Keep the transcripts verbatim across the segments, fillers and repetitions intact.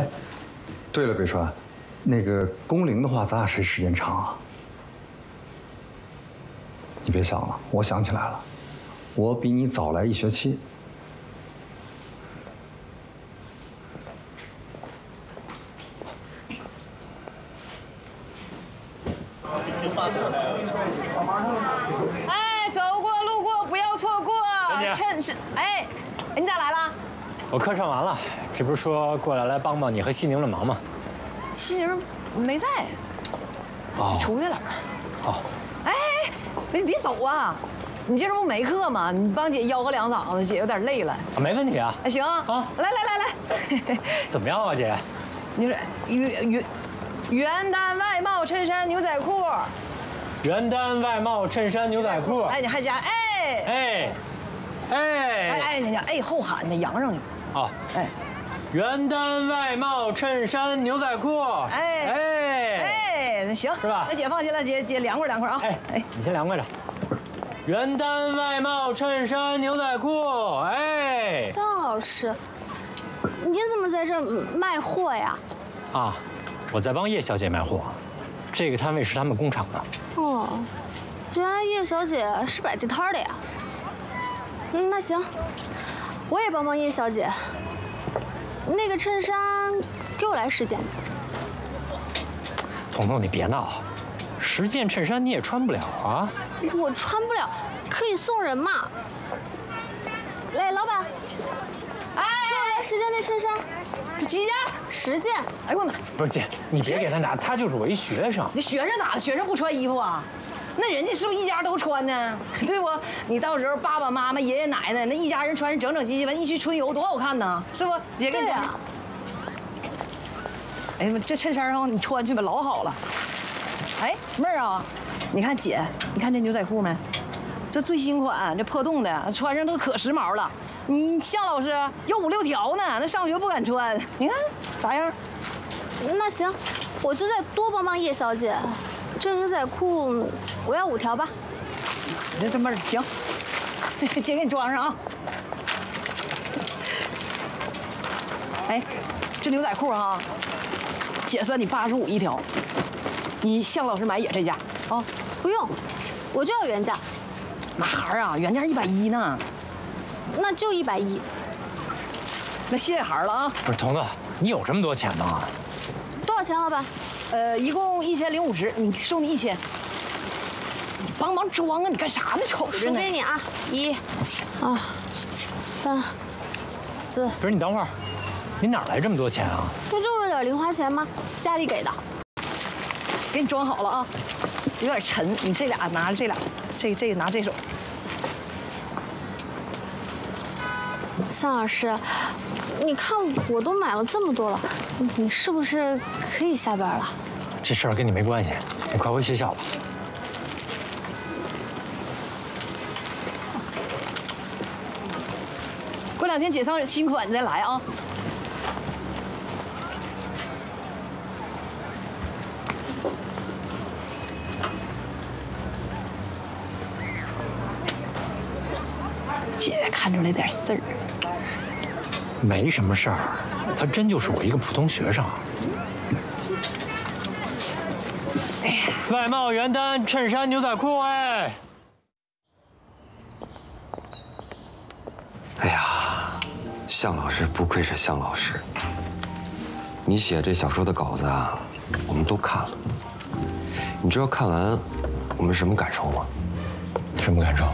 哎，对了，北川，那个工龄的话，咱俩谁时间长啊？你别想了，我想起来了，我比你早来一学期。 哎，走过路过不要错过，趁是哎，你咋来了？ 我课上完了，这不是说过来来帮帮你和西宁的忙吗？ 西宁没在， 哦， 出去了。 哦， 哎，你别走啊！你今儿不没课吗？你帮姐吆喝两嗓子，姐有点累了。 啊，没问题啊。 哎，行啊，来来来来， 怎么样啊，姐？ 你说原原原单外贸衬衫牛仔裤， 原单外贸衬衫牛仔裤。 哎，你还加哎哎哎哎哎，你哎后喊的扬上去。 哦， 哎， 原单外贸衬衫牛仔裤。 哎哎哎，那行是吧？ 那姐放心了，姐姐凉快凉快啊。 哎哎，你先凉快着。原单外贸衬衫牛仔裤。哎， 张老师，你怎么在这儿卖货呀？ 啊，我在帮叶小姐卖货，这个摊位是他们工厂的。 哦，原来叶小姐是摆地摊的呀。嗯，那行，我也帮帮叶小姐。那个衬衫给我来十件。 彤彤，你别闹，十件衬衫你也穿不了啊。 我穿不了，可以送人嘛。来，老板， 哎， 给我来十件那衬衫。 这几件？ 十件。 哎呦我妈！ 不是姐，你别给他拿，他就是我一学生。 你学生咋了？学生不穿衣服啊？那人家是不是一家都穿呢？对不？你到时候爸爸妈妈、爷爷奶奶那一家人穿整整齐齐，完一去春游多好看呢，是不？姐给你讲。 啊、 哎呀妈，这衬衫上你穿去吧，老好了。哎，妹儿啊，你看姐，你看这牛仔裤没？这最新款，这破洞的，穿上都可时髦了。你向老师要五六条呢，那上学不敢穿。你看咋样？ 那行，我就再多帮帮叶小姐。这牛仔裤我要五条吧。 你这这妹儿行，姐给你装上啊。哎，这牛仔裤哈，姐算你八十五一条。你向老师买也这价啊？ 不用，我就要原价。 哪孩儿啊？原价一百一呢。 那就一百一。 那谢谢孩儿了啊。 不是彤彤，你有这么多钱吗？ 多少钱，老板？ 呃，一共一千零五十，你收你一千。你帮忙装啊！你干啥呢？瞅着呢。 数给你啊，一、二、三、四。 不是你等会儿，你哪来这么多钱啊？ 不就是点零花钱吗？家里给的。 给你装好了啊，有点沉，你这俩拿着这俩，这这个拿这手。 向老师，你看我都买了这么多了，你是不是可以下班了？ 这事儿跟你没关系，你快回学校吧。 过两天姐上新款你再来啊。姐看出来点事儿。 没什么事儿，他真就是我一个普通学生。哎呀，外贸原单衬衫牛仔裤，哎。 哎呀，向老师不愧是向老师，你写这小说的稿子啊，我们都看了。你知道看完我们什么感受吗？ 什么感受？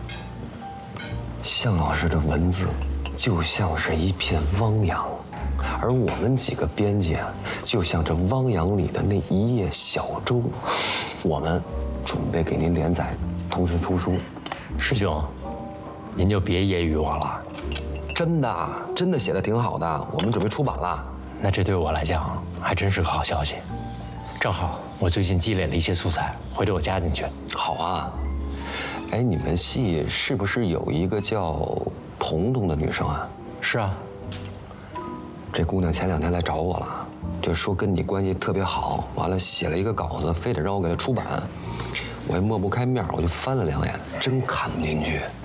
向老师的文字就像是一片汪洋，而我们几个编辑就像这汪洋里的那一叶小舟。我们准备给您连载，同时出书。 师兄，您就别揶揄我了。 真的，真的写的挺好的，我们准备出版了。 那这对我来讲还真是个好消息。正好我最近积累了一些素材，回头我加进去。 好啊。哎，你们系是不是有一个叫彤彤的女生啊？ 是啊。 这姑娘前两天来找我了，就说跟你关系特别好，完了写了一个稿子，非得让我给她出版。我也抹不开面，我就翻了两眼，真看不进去。